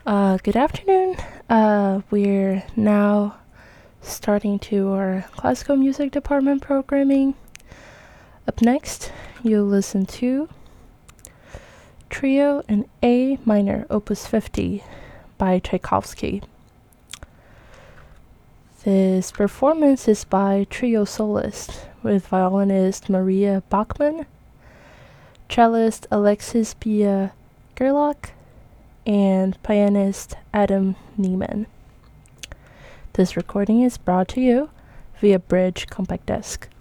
Good afternoon. We're now starting to our classical music department programming. Up next, you'll listen to Trio in A minor, Opus 50 by Tchaikovsky. This performance is by trio soloist with violinist Maria Bachmann, cellist Alexis Pia Gerlach, and pianist Adam Neiman. This recording is brought to you via Bridge Compact Disc.